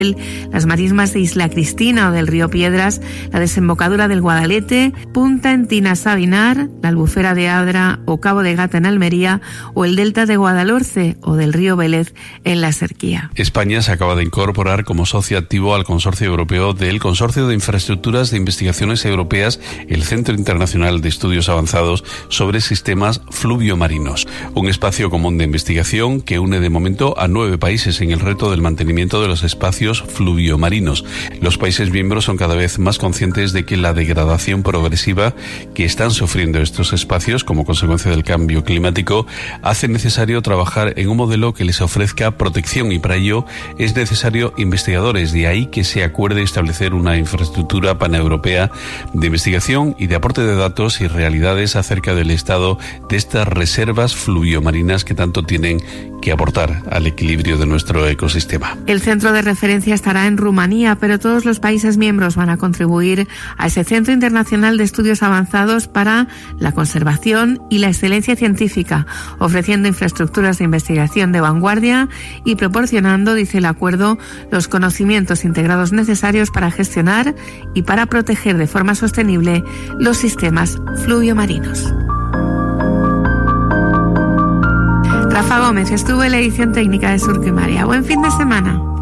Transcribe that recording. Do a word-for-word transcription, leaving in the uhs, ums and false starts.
las marismas de Isla Cristina o del río Piedras, la desembocadura del Guadalete, Punta Entina Sabinar, la Albufera de Adra o Cabo de Gata en Almería, o el delta de Guadalhorce o del río Vélez en la Serquía. España se acaba de incorporar como socio activo al Consorcio Europeo del Consorcio de Infraestructuras de Investigaciones Europeas, el Centro Internacional de Estudios Avanzados sobre Sistemas Fluviomarinos, un espacio común de investigación que une de momento a nueve países en el reto del mantenimiento de los espacios fluviomarinos. Los países miembros son cada vez más conscientes de que la degradación progresiva que están sufriendo estos espacios como consecuencia del cambio climático hace necesario trabajar en un modelo que les ofrezca protección, y para ello es necesario investigadores. De ahí que se acuerde establecer una infraestructura paneuropea de investigación y de aporte de datos y realidades acerca del estado de estas reservas fluviomarinas que tanto tienen que aportar al equilibrio de nuestro ecosistema. El centro de referencia estará en Rumanía, pero todos los países miembros van a contribuir a ese Centro Internacional de Estudios Avanzados para la Conservación y la Excelencia Científica, ofreciendo infraestructuras de investigación de vanguardia y proporcionando, dice el acuerdo, los conocimientos integrados necesarios para gestionar y para proteger de forma sostenible los sistemas fluviomarinos. Rafa Gómez estuvo en la edición técnica de Surco y María. Buen fin de semana.